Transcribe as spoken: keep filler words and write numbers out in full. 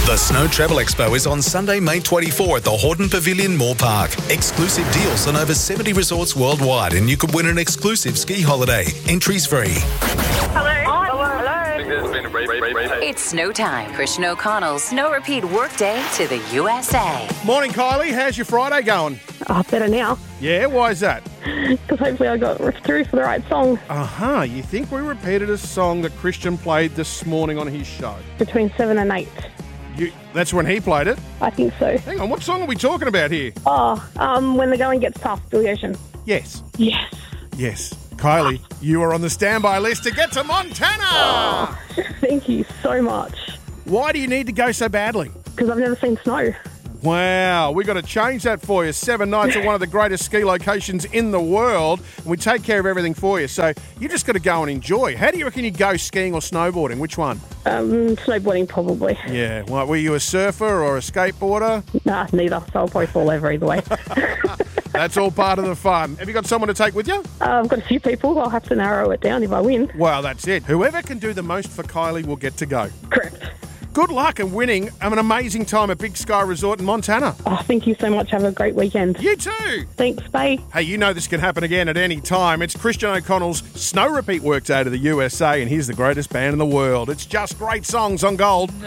The Snow Travel Expo is on Sunday, May twenty-fourth at the Horton Pavilion Moore Park. Exclusive deals on over seventy resorts worldwide, and you could win an exclusive ski holiday. Entries free. Hello. Hello. Hello. It's snow time for Snow O'Connell's Snow Repeat Workday to the U S A. Morning, Kylie. How's your Friday going? Oh, better now. Yeah, why is that? Because hopefully I got through for the right song. Uh-huh. You think we repeated a song that Christian played this morning on his show? Between seven and eight. You, that's when he played it? I think so. Hang on, what song are we talking about here? Oh, um, When the Going Gets Tough, Billy Ocean. Yes. Yes. Yes. Kylie, you are on the standby list to get to Montana! Oh, thank you so much. Why do you need to go so badly? Because I've never seen snow. Wow, we got to change that for you. Seven nights at one of the greatest ski locations in the world, and we take care of everything for you. So you just got to go and enjoy. How do you reckon you'd go skiing or snowboarding? Which one? Um, snowboarding, probably. Yeah, well, were you a surfer or a skateboarder? Nah, neither. So I'll probably fall over either way. That's all part of the fun. Have you got someone to take with you? Uh, I've got a few people. I'll have to narrow it down if I win. Well, that's it. Whoever can do the most for Kylie will get to go. Correct. Good luck and winning an amazing time at Big Sky Resort in Montana. Oh, thank you so much. Have a great weekend. You too. Thanks, bye. Hey, you know this can happen again at any time. It's Christian O'Connell's Snow Repeat Workday to the U S A, and here's the greatest band in the world. It's just great songs on Gold.